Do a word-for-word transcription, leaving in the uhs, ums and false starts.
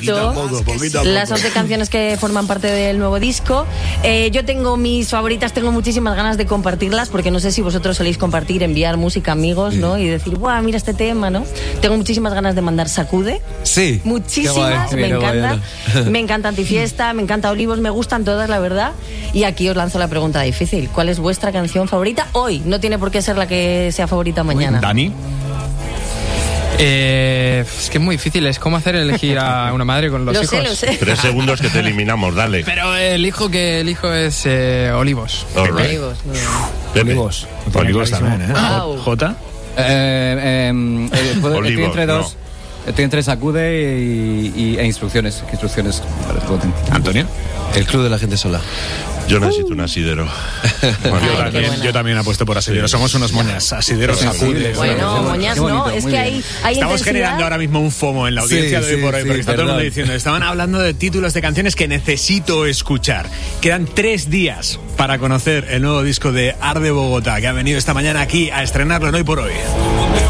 poquito, a poco, poquito a poco. Las once canciones que forman parte del nuevo disco. Eh, yo tengo mis favoritas, tengo muchísimas ganas de compartirlas, porque no sé si vosotros soléis compartir, enviar música a amigos, ¿no? Y decir, ¡buah, mira este tema!, ¿no? Tengo muchísimas ganas de mandar Sacude. Sí. Muchísimas, guay, me mira, encanta. guay, Me encanta Antifiesta, me encanta Olivos, me gustan todas, la verdad. Y aquí os lanzo la pregunta difícil. ¿Cuál es vuestra canción favorita hoy? No tiene por qué ser la que sea favorita mañana. Dani. Eh, es que es muy difícil, es como hacer elegir a una madre con los Lo hijos. sé, lo sé. Tres segundos que te eliminamos, dale. Pero el hijo que elijo es eh, Olivos. All right. Olivos, muy bien. Pepe. Olivos. Olivos también, ¿eh? Wow. Jota. Eh, eh, eh, puedo- estoy Olivos, entre dos. Estoy entre Sacude y, y- e instrucciones. Que instrucciones me parece potente. Antonio. El club de la gente sola. Yo necesito un asidero. Bueno, Ay, Yo qué también, buena. yo también apuesto por Asidero. Sí. Somos unos moñas. Asidero sacude. Bueno, moñas, Qué no, bonito, es muy que bien. hay, hay Estamos intensidad. generando ahora mismo un FOMO en la audiencia Sí, de hoy sí, por hoy, sí, porque está todo el mundo perdón. diciendo, estaban hablando de títulos de canciones que necesito escuchar. Quedan tres días para conocer el nuevo disco de Arde Bogotá, que ha venido esta mañana aquí a estrenarlo en Hoy por Hoy.